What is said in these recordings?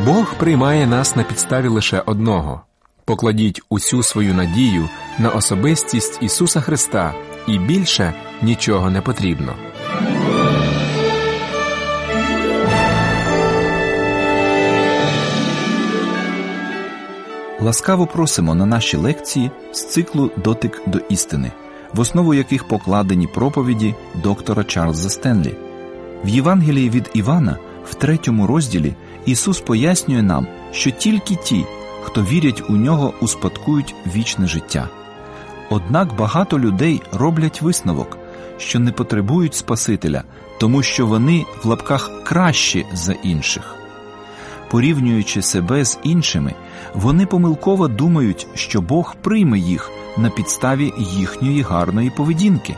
Бог приймає нас на підставі лише одного. Покладіть усю свою надію на особистість Ісуса Христа, і більше нічого не потрібно. Ласкаво просимо на наші лекції з циклу «Дотик до істини», в основу яких покладені проповіді доктора Чарльза Стенлі. В Євангелії від Івана, в 3 розділі, Ісус пояснює нам, що тільки ті, хто вірять у Нього, успадкують вічне життя. Однак багато людей роблять висновок, що не потребують Спасителя, тому що вони в лапках кращі за інших. Порівнюючи себе з іншими, вони помилково думають, що Бог прийме їх на підставі їхньої гарної поведінки.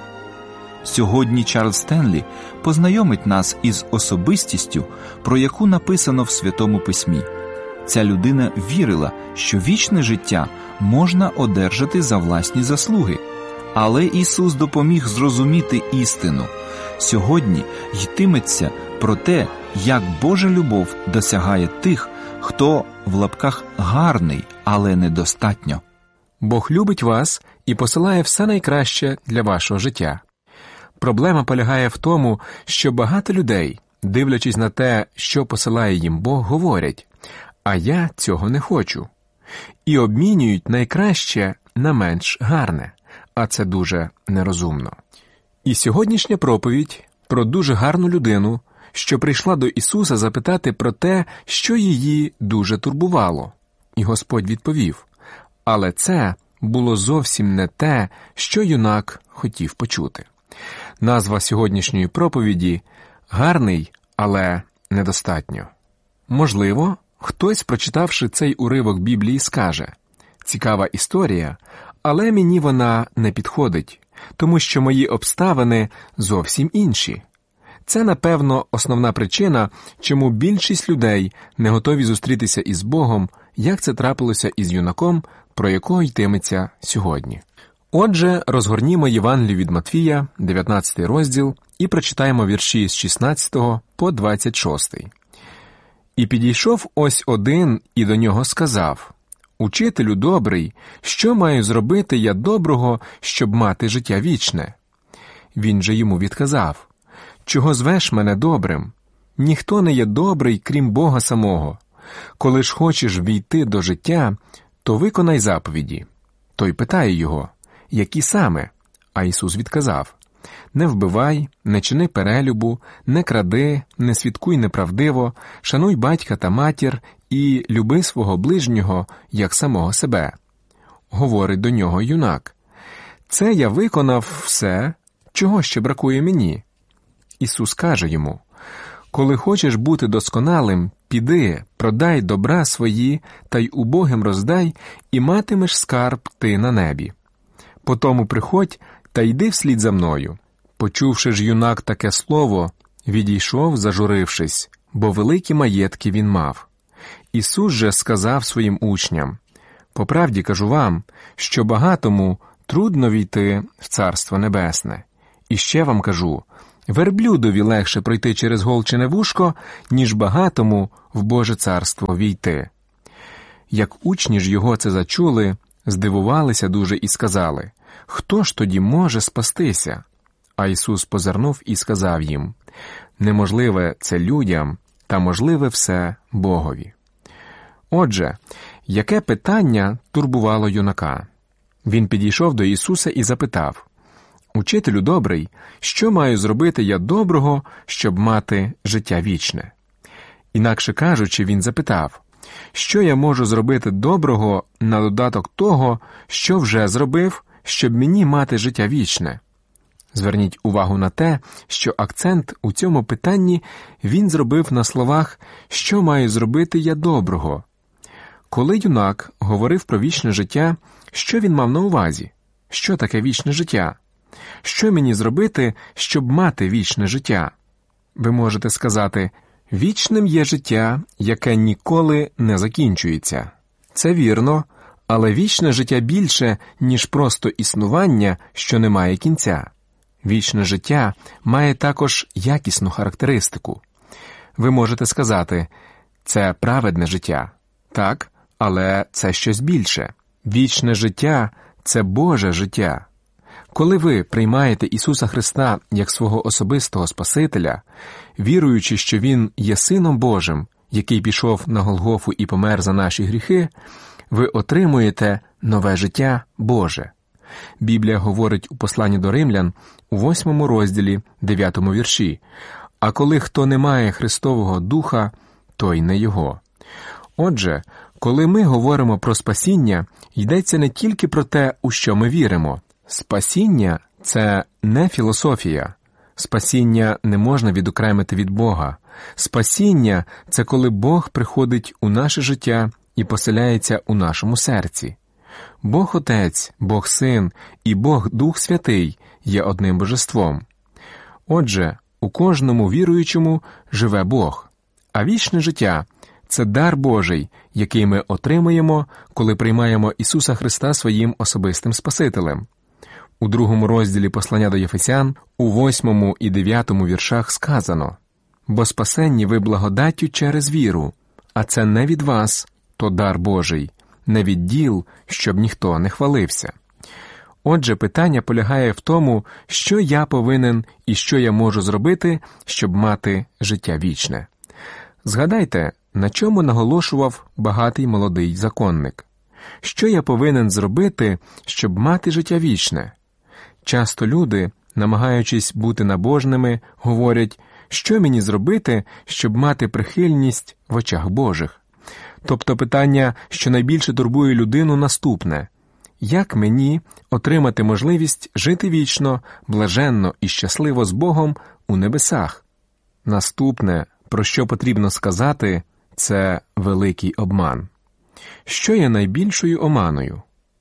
Сьогодні Чарльз Стенлі познайомить нас із особистістю, про яку написано в Святому Письмі. Ця людина вірила, що вічне життя можна одержати за власні заслуги. Але Ісус допоміг зрозуміти істину. Сьогодні йтиметься про те, як Божа любов досягає тих, хто в лапках гарний, але недостатньо. Бог любить вас і посилає все найкраще для вашого життя. Проблема полягає в тому, що багато людей, дивлячись на те, що посилає їм Бог, говорять: «А я цього не хочу». І обмінюють найкраще на менш гарне, а це дуже нерозумно. І сьогоднішня проповідь про дуже гарну людину, що прийшла до Ісуса запитати про те, що її дуже турбувало. І Господь відповів: «Але це було зовсім не те, що юнак хотів почути». Назва сьогоднішньої проповіді «Гарний, але недостатньо». Можливо, хтось, прочитавши цей уривок Біблії, скаже: «Цікава історія, але мені вона не підходить, тому що мої обставини зовсім інші». Це, напевно, основна причина, чому більшість людей не готові зустрітися із Богом, як це трапилося із юнаком, про якого йтиметься сьогодні. Отже, розгорнімо Євангелію від Матвія, 19 розділ, і прочитаємо вірші з 16 по 26. «І підійшов ось один і до нього сказав: Учителю добрий, що маю зробити я доброго, щоб мати життя вічне? Він же йому відказав: Чого звеш мене добрим? Ніхто не є добрий, крім Бога самого. Коли ж хочеш війти до життя, то виконай заповіді. Той питає його: які саме? А Ісус відказав: Не вбивай, не чини перелюбу, не кради, не свідкуй неправдиво, шануй батька та матір і люби свого ближнього, як самого себе. Говорить до нього юнак: Це я виконав все, чого ще бракує мені. Ісус каже йому: Коли хочеш бути досконалим, піди, продай добра свої та й убогим роздай, і матимеш скарб ти на небі. Потому приходь та йди вслід за мною. Почувши ж юнак таке слово, відійшов, зажурившись, бо великі маєтки він мав. Ісус же сказав своїм учням: По правді кажу вам, що багатому трудно війти в Царство Небесне. І ще вам кажу, верблюдові легше пройти через голчине вушко, ніж багатому в Боже царство війти. Як учні ж його це зачули, здивувалися дуже і сказали: Хто ж тоді може спастися? А Ісус позирнув і сказав їм: Неможливе це людям, та можливе все Богові. Отже, яке питання турбувало юнака? Він підійшов до Ісуса і запитав: Учителю добрий, що маю зробити я доброго, щоб мати життя вічне? Інакше кажучи, він запитав: Що я можу зробити доброго на додаток того, що вже зробив, щоб мені мати життя вічне? Зверніть увагу на те, що акцент у цьому питанні він зробив на словах «що маю зробити я доброго». Коли юнак говорив про вічне життя, що він мав на увазі? Що таке вічне життя? Що мені зробити, щоб мати вічне життя? Ви можете сказати: вічним є життя, яке ніколи не закінчується. Це вірно, але вічне життя більше, ніж просто існування, що не має кінця. Вічне життя має також якісну характеристику. Ви можете сказати: це праведне життя. Так, але це щось більше. Вічне життя – це Боже життя. Коли ви приймаєте Ісуса Христа як свого особистого Спасителя, віруючи, що Він є Сином Божим, який пішов на Голгофу і помер за наші гріхи, ви отримуєте нове життя Боже. Біблія говорить у посланні до Римлян у 8 розділі, 9 вірші: «А коли хто не має Христового Духа, той не Його». Отже, коли ми говоримо про спасіння, йдеться не тільки про те, у що ми віримо. Спасіння – це не філософія. Спасіння не можна відокремити від Бога. Спасіння – це коли Бог приходить у наше життя і поселяється у нашому серці. Бог Отець, Бог Син і Бог Дух Святий є одним божеством. Отже, у кожному віруючому живе Бог. А вічне життя – це дар Божий, який ми отримуємо, коли приймаємо Ісуса Христа своїм особистим Спасителем. У 2 розділі послання до Єфесян, у 8 і 9 віршах сказано: «Бо спасенні ви благодаттю через віру, а це не від вас, то дар Божий, не від діл, щоб ніхто не хвалився». Отже, питання полягає в тому, що я повинен і що я можу зробити, щоб мати життя вічне. Згадайте, на чому наголошував багатий молодий законник. Що я повинен зробити, щоб мати життя вічне? Часто люди, намагаючись бути набожними, говорять, що мені зробити, щоб мати прихильність в очах Божих. Тобто питання, що найбільше турбує людину, наступне: як мені отримати можливість жити вічно, блаженно і щасливо з Богом у небесах? Наступне, про що потрібно сказати, це великий обман. Що є найбільшою оманою?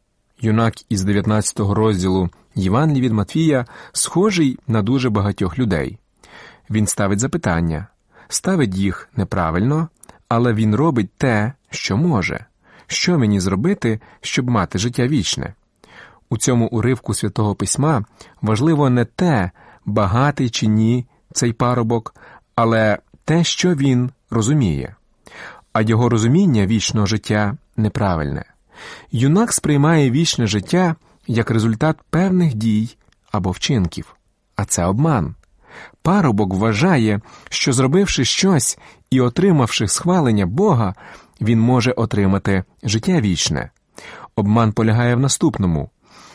Юнак із 19 розділу Євангелія від Матвія схожий на дуже багатьох людей. Він ставить запитання, ставить їх неправильно, але він робить те, що може. Що мені зробити, щоб мати життя вічне? У цьому уривку Святого Письма важливо не те, багатий чи ні цей парубок, але те, що він розуміє. А його розуміння вічного життя неправильне. Юнак сприймає вічне життя як результат певних дій або вчинків. А це обман. Парубок вважає, що зробивши щось і отримавши схвалення Бога, він може отримати життя вічне. Обман полягає в наступному: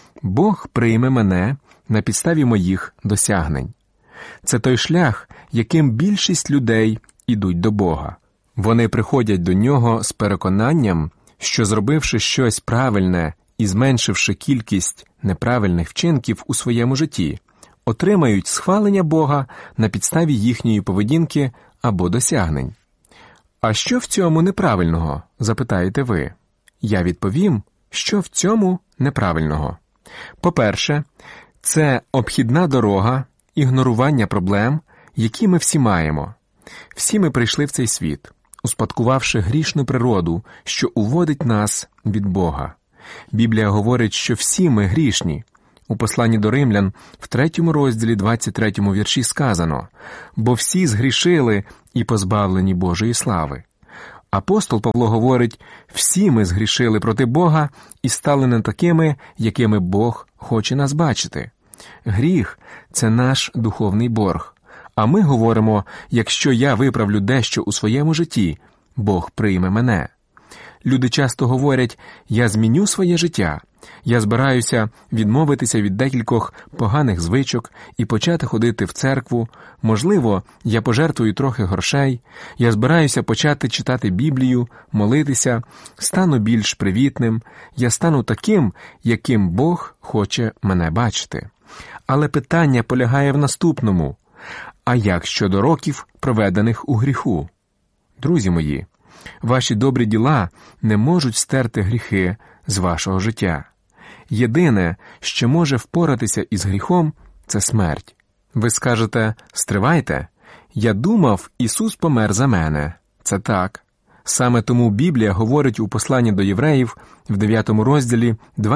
Бог прийме мене на підставі моїх досягнень. Це той шлях, яким більшість людей ідуть до Бога. Вони приходять до Нього з переконанням, що зробивши щось правильне і зменшивши кількість неправильних вчинків у своєму житті, отримають схвалення Бога на підставі їхньої поведінки або досягнень. А що в цьому неправильного, запитаєте ви? Я відповім, що в цьому неправильного. По-перше, це обхідна дорога, ігнорування проблем, які ми всі маємо. Всі ми прийшли в цей світ, успадкувавши грішну природу, що уводить нас від Бога. Біблія говорить, що всі ми грішні. У посланні до Римлян в 3 розділі 23 вірші сказано: «Бо всі згрішили і позбавлені Божої слави». Апостол Павло говорить: «Всі ми згрішили проти Бога і стали не такими, якими Бог хоче нас бачити». Гріх – це наш духовний борг. А ми говоримо: якщо я виправлю дещо у своєму житті, Бог прийме мене. Люди часто говорять: я зміню своє життя, я збираюся відмовитися від декількох поганих звичок і почати ходити в церкву, можливо, я пожертвую трохи грошей, я збираюся почати читати Біблію, молитися, стану більш привітним, я стану таким, яким Бог хоче мене бачити. Але питання полягає в наступному: а як щодо років, проведених у гріху? Друзі мої, ваші добрі діла не можуть стерти гріхи з вашого життя. Єдине, що може впоратися із гріхом, це смерть. Ви скажете: стривайте, я думав, Ісус помер за мене. Це так. Саме тому Біблія говорить у посланні до євреїв в 9 розділі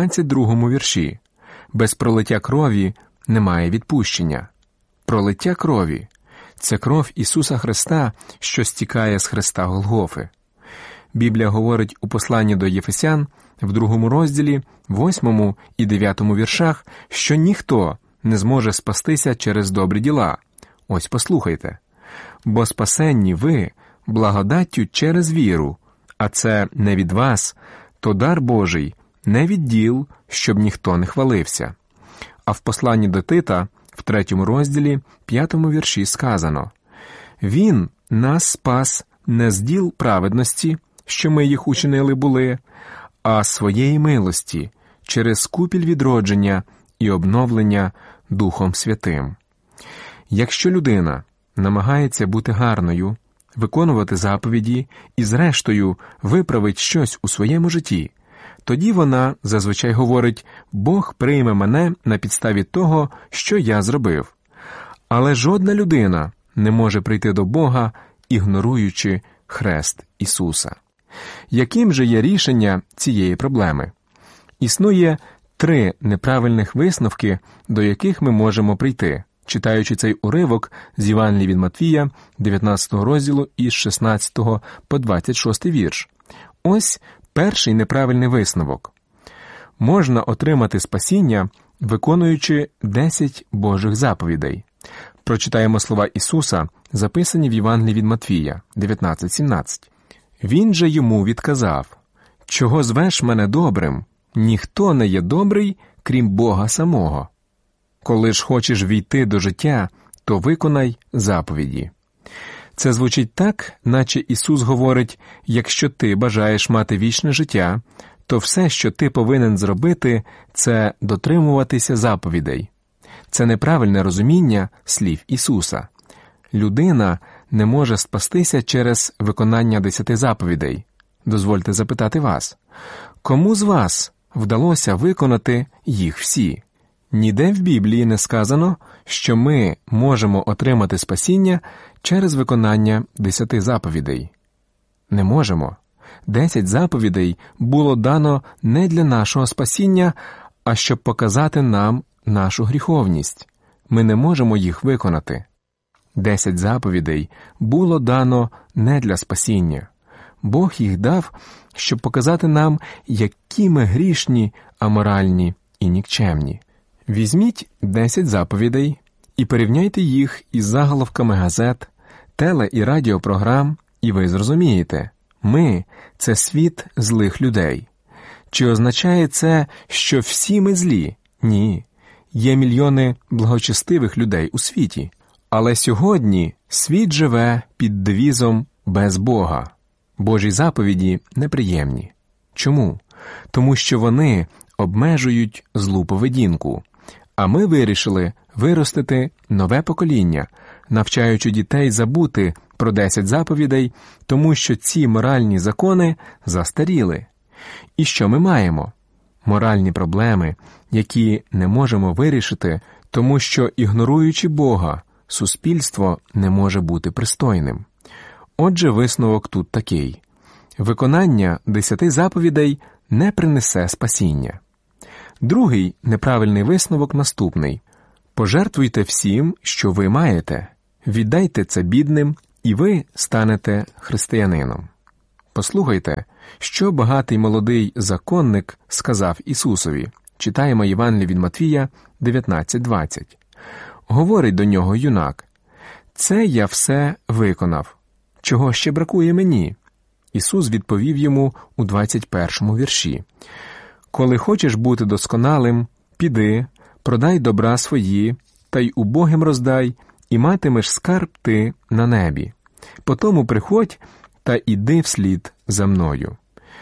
22 вірші: без пролиття крові немає відпущення. Пролиття крові – Це кров Ісуса Христа, що стікає з хреста Голгофи. Біблія говорить у посланні до Єфесян в 2 розділі, 8 і 9 віршах, що ніхто не зможе спастися через добрі діла. Ось послухайте. «Бо спасенні ви благодаттю через віру, а це не від вас, то дар Божий, не від діл, щоб ніхто не хвалився». А в посланні до Тита, в 3 розділі, 5 вірші сказано: «Він нас спас не з діл праведності, що ми їх учинили були, а своєї милості, через купіль відродження і обновлення Духом Святим». Якщо людина намагається бути гарною, виконувати заповіді і, зрештою, виправить щось у своєму житті, тоді вона зазвичай говорить: «Бог прийме мене на підставі того, що я зробив». Але жодна людина не може прийти до Бога, ігноруючи хрест Ісуса. Яким же є рішення цієї проблеми? Існує 3 неправильних висновки, до яких ми можемо прийти, читаючи цей уривок з Євангелія від Матвія, 19 розділу, із 16 по 26 вірш. Ось перший неправильний висновок. Можна отримати спасіння, виконуючи 10 Божих заповідей. Прочитаємо слова Ісуса, записані в Євангелії від Матвія, 19:17. «Він же йому відказав: чого звеш мене добрим? Ніхто не є добрий, крім Бога самого. Коли ж хочеш війти до життя, то виконай заповіді». Це звучить так, наче Ісус говорить: якщо ти бажаєш мати вічне життя, то все, що ти повинен зробити, це дотримуватися заповідей. Це неправильне розуміння слів Ісуса. Людина не може спастися через виконання 10 заповідей. Дозвольте запитати вас, кому з вас вдалося виконати їх всі? Ніде в Біблії не сказано, що ми можемо отримати спасіння через виконання 10 заповідей. Не можемо. 10 заповідей було дано не для нашого спасіння, а щоб показати нам нашу гріховність. Ми не можемо їх виконати. 10 заповідей було дано не для спасіння. Бог їх дав, щоб показати нам, які ми грішні, аморальні і нікчемні. Візьміть 10 заповідей і порівняйте їх із заголовками газет, теле- і радіопрограм, і ви зрозумієте – ми – це світ злих людей. Чи означає це, що всі ми злі? Ні. Є мільйони благочестивих людей у світі. Але сьогодні світ живе під девізом «без Бога». Божі заповіді неприємні. Чому? Тому що вони обмежують злу поведінку. А ми вирішили виростити нове покоління, навчаючи дітей забути про 10 заповідей, тому що ці моральні закони застаріли. І що ми маємо? Моральні проблеми, які не можемо вирішити, тому що, ігноруючи Бога, суспільство не може бути пристойним. Отже, висновок тут такий. Виконання 10 заповідей не принесе спасіння. Другий неправильний висновок наступний. Пожертвуйте всім, що ви маєте. Віддайте це бідним, і ви станете християнином. Послухайте, що багатий молодий законник сказав Ісусові. Читаємо Євангеліє від Матвія 19:20. Говорить до нього юнак: «Це я все виконав. Чого ще бракує мені?» Ісус відповів йому у 21 вірші. «Коли хочеш бути досконалим, піди, продай добра свої, та й убогим роздай, і матимеш скарб ти на небі. Потому приходь та іди вслід за мною».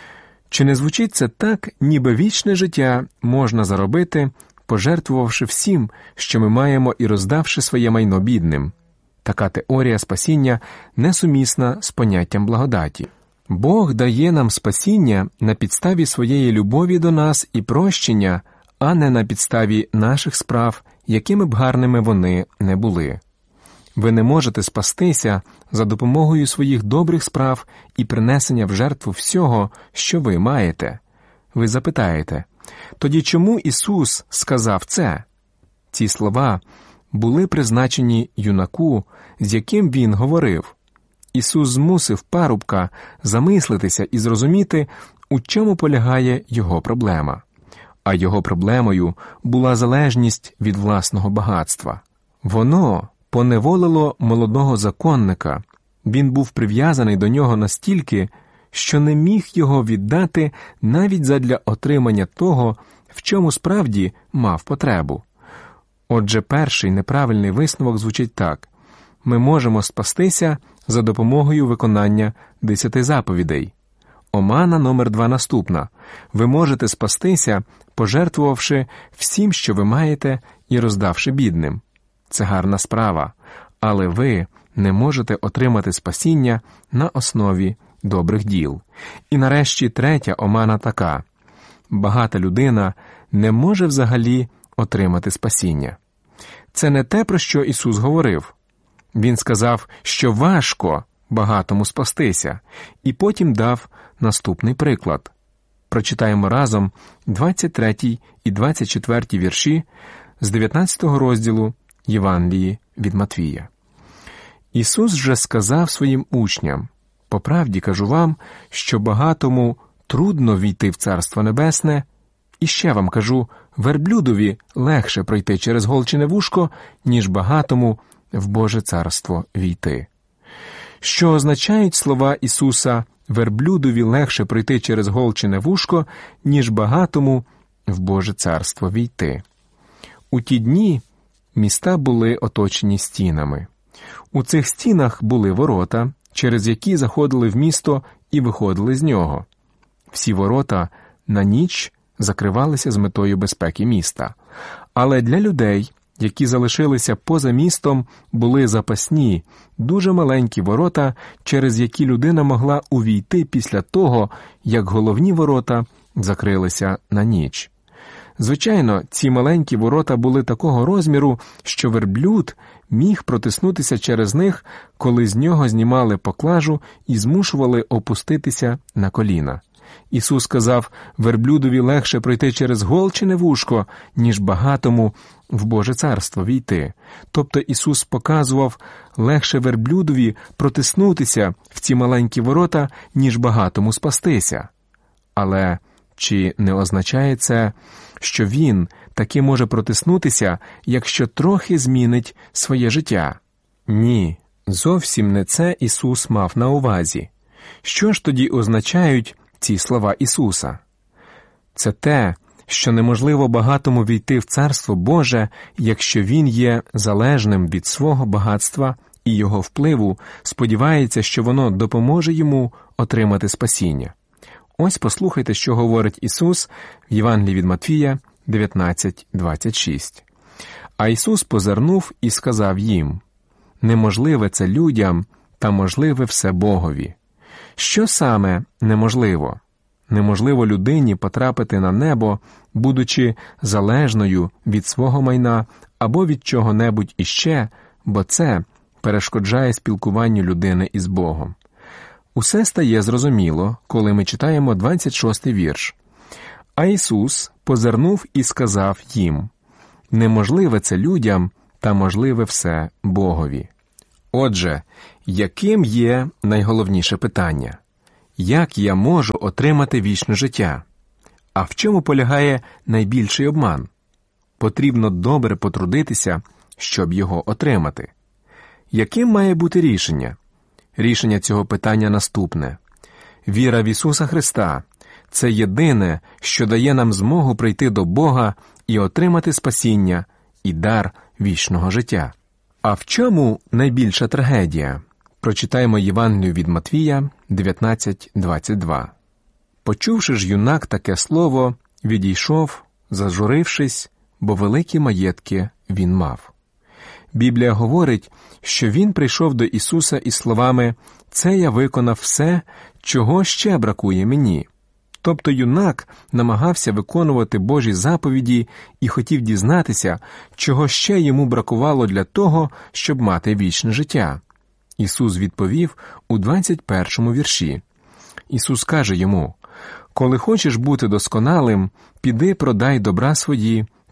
Чи не звучить це так, ніби вічне життя можна заробити, пожертвувавши всім, що ми маємо, і роздавши своє майно бідним? Така теорія спасіння несумісна з поняттям благодаті. Бог дає нам спасіння на підставі своєї любові до нас і прощення, а не на підставі наших справ, якими б гарними вони не були. Ви не можете спастися за допомогою своїх добрих справ і принесення в жертву всього, що ви маєте. Ви запитаєте, тоді чому Ісус сказав це? Ці слова були призначені юнаку, з яким він говорив. Ісус змусив парубка замислитися і зрозуміти, у чому полягає його проблема. А його проблемою була залежність від власного багатства. Воно поневолило молодого законника. Він був прив'язаний до нього настільки, що не міг його віддати навіть задля отримання того, в чому справді мав потребу. Отже, перший неправильний висновок звучить так. Ми можемо спастися за допомогою виконання 10 заповідей. Омана номер 2 наступна. Ви можете спастися, пожертвувавши всім, що ви маєте, і роздавши бідним. Це гарна справа, але ви не можете отримати спасіння на основі добрих діл. І нарешті третя омана така. Багата людина не може взагалі отримати спасіння. Це не те, про що Ісус говорив. Він сказав, що важко багатому спастися, і потім дав наступний приклад. Прочитаємо разом 23 і 24 вірші з 19 розділу Євангелії від Матвія. Ісус же сказав своїм учням: «По правді кажу вам, що багатому трудно війти в Царство Небесне, і ще вам кажу, верблюдові легше пройти через голчине вушко, ніж багатому в Боже Царство війти». Що означають слова Ісуса «верблюдові легше пройти через голчине вушко, ніж багатому в Боже Царство війти»? У ті дні міста були оточені стінами. У цих стінах були ворота, через які заходили в місто і виходили з нього. Всі ворота на ніч закривалися з метою безпеки міста. Але для людей, які залишилися поза містом, були запасні, дуже маленькі ворота, через які людина могла увійти після того, як головні ворота закрилися на ніч. Звичайно, ці маленькі ворота були такого розміру, що верблюд міг протиснутися через них, коли з нього знімали поклажу і змушували опуститися на коліна. Ісус сказав, верблюдові легше пройти через голчине вушко, ніж багатому в Боже Царство війти. Тобто Ісус показував, легше верблюдові протиснутися в ці маленькі ворота, ніж багатому спастися. Але чи не означає це, що він таки може протиснутися, якщо трохи змінить своє життя? Ні, зовсім не це Ісус мав на увазі. Що ж тоді означають ці слова Ісуса? Це те, що неможливо багатому війти в Царство Боже, якщо він є залежним від свого багатства і його впливу, сподівається, що воно допоможе йому отримати спасіння. Ось послухайте, що говорить Ісус в Євангелії від Матвія 19:26. А Ісус позирнув і сказав їм: «Неможливе це людям, та можливе все Богові». Що саме неможливо? Неможливо людині потрапити на небо, будучи залежною від свого майна або від чого-небудь іще, бо це перешкоджає спілкуванню людини із Богом. Усе стає зрозуміло, коли ми читаємо 26-й вірш. А Ісус позирнув і сказав їм: «Неможливе це людям, та можливе все Богові». Отже, яким є найголовніше питання? Як я можу отримати вічне життя? А в чому полягає найбільший обман? Потрібно добре потрудитися, щоб його отримати. Яким має бути рішення? Рішення цього питання наступне. Віра в Ісуса Христа – це єдине, що дає нам змогу прийти до Бога і отримати спасіння і дар вічного життя. А в чому найбільша трагедія? Прочитаємо Євангелію від Матвія 19:22. «Почувши ж юнак таке слово, відійшов, зажурившись, бо великі маєтки він мав». Біблія говорить, що він прийшов до Ісуса із словами «Це я виконав все, чого ще бракує мені». Тобто юнак намагався виконувати Божі заповіді і хотів дізнатися, чого ще йому бракувало для того, щоб мати вічне життя. Ісус відповів у 21-му вірші. Ісус каже йому: «Коли хочеш бути досконалим, піди продай добра свої та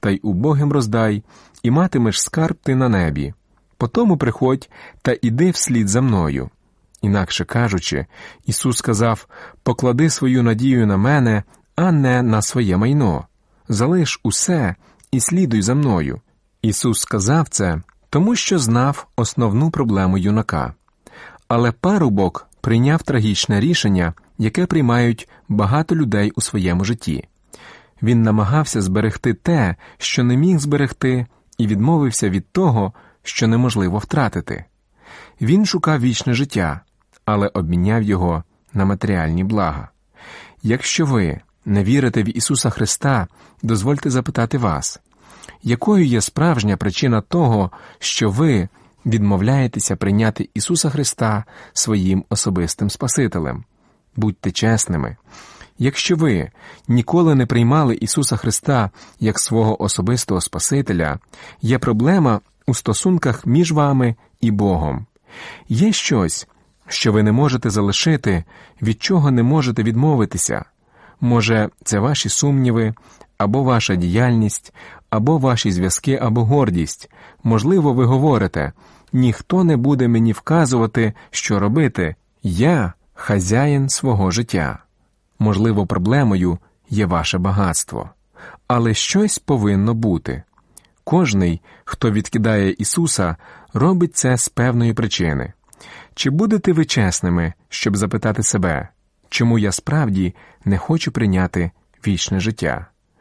та й убогим роздай, і матимеш скарб ти на небі. Потому приходь та іди вслід за мною». Інакше кажучи, Ісус сказав: «Поклади свою надію на мене, а не на своє майно. Залиш усе і слідуй за мною». Ісус сказав це, тому що знав основну проблему юнака. Але парубок прийняв трагічне рішення, яке приймають багато людей у своєму житті. Він намагався зберегти те, що не міг зберегти, і відмовився від того, що неможливо втратити. Він шукав вічне життя, але обміняв його на матеріальні блага. Якщо ви не вірите в Ісуса Христа, дозвольте запитати вас, якою є справжня причина того, що ви відмовляєтеся прийняти Ісуса Христа своїм особистим Спасителем? Будьте чесними. Якщо ви ніколи не приймали Ісуса Христа як свого особистого Спасителя, є проблема у стосунках між вами і Богом. Є щось, що ви не можете залишити, від чого не можете відмовитися. Може, це ваші сумніви, або ваша діяльність, або ваші зв'язки, або гордість. Можливо, ви говорите: «Ніхто не буде мені вказувати, що робити. Я – хазяїн свого життя». Можливо, проблемою є ваше багатство. Але щось повинно бути. Кожний, хто відкидає Ісуса, робить це з певної причини. Чи будете ви чесними, щоб запитати себе, чому я справді не хочу прийняти вічне життя?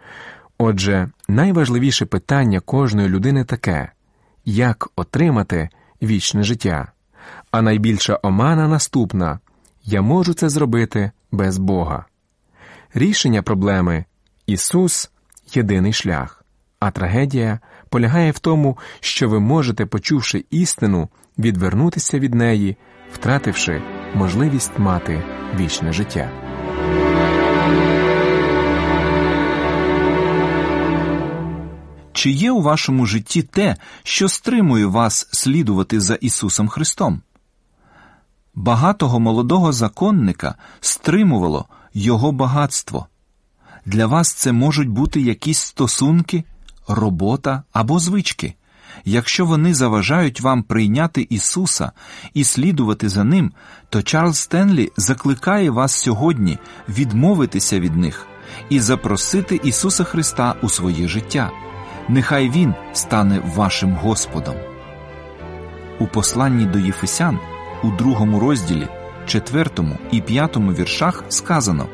Отже, найважливіше питання кожної людини таке: як отримати вічне життя? А найбільша омана наступна: я можу це зробити без Бога. Рішення проблеми – Ісус – єдиний шлях, а трагедія полягає в тому, що ви можете, почувши істину, відвернутися від неї, втративши можливість мати вічне життя. Чи є у вашому житті те, що стримує вас слідувати за Ісусом Христом? Багатого молодого законника стримувало його багатство. Для вас це можуть бути якісь стосунки, робота або звички. Якщо вони заважають вам прийняти Ісуса і слідувати за Ним, то Чарльз Стенлі закликає вас сьогодні відмовитися від них і запросити Ісуса Христа у своє життя. Нехай Він стане вашим Господом. У посланні до Єфесян, у 2 розділі, 4 і 5 віршах сказано: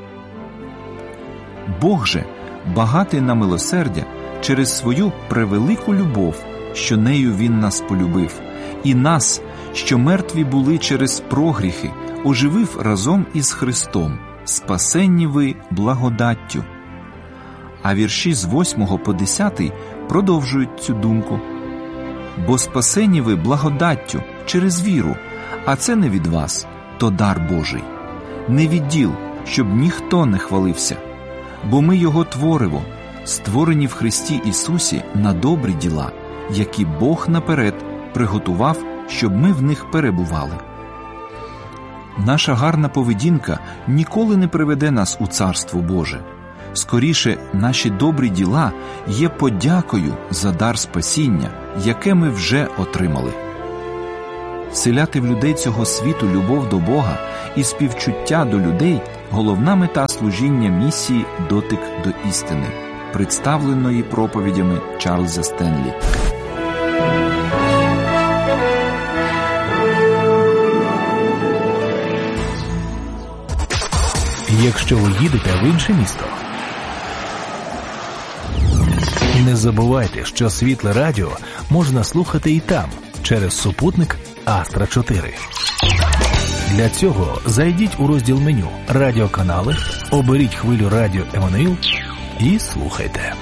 «Бог же, багатий на милосердя, через свою превелику любов, що нею Він нас полюбив, і нас, що мертві були через прогріхи, оживив разом із Христом, спасенні ви благодаттю». А вірші з 8 по 10 продовжують цю думку. «Бо спасені ви благодаттю через віру, а це не від вас, то дар Божий. Не від діл, щоб ніхто не хвалився. Бо ми Його твориво, створені в Христі Ісусі на добрі діла, які Бог наперед приготував, щоб ми в них перебували». Наша гарна поведінка ніколи не приведе нас у Царство Боже. Скоріше, наші добрі діла є подякою за дар спасіння, яке ми вже отримали. Вселяти в людей цього світу любов до Бога і співчуття до людей – головна мета служіння місії «Дотик до істини», представленої проповідями Чарльза Стенлі. Якщо ви їдете в інше місто, не забувайте, що Світле Радіо можна слухати і там, через супутник Астра 4. Для цього зайдіть у розділ меню «Радіоканали», оберіть хвилю радіо Еммануїл і слухайте.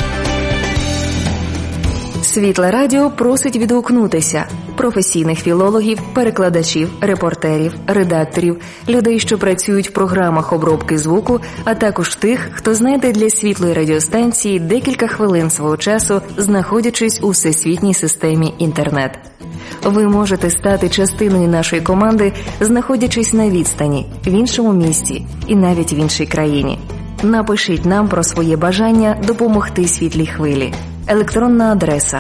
Світле Радіо просить відгукнутися професійних філологів, перекладачів, репортерів, редакторів, людей, що працюють в програмах обробки звуку, а також тих, хто знайде для Світлої радіостанції декілька хвилин свого часу, знаходячись у всесвітній системі інтернет. Ви можете стати частиною нашої команди, знаходячись на відстані, в іншому місті і навіть в іншій країні. Напишіть нам про своє бажання допомогти Світлій хвилі. Електронна адреса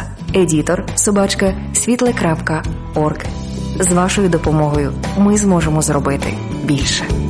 editor@світле.орг. З вашою допомогою ми зможемо зробити більше.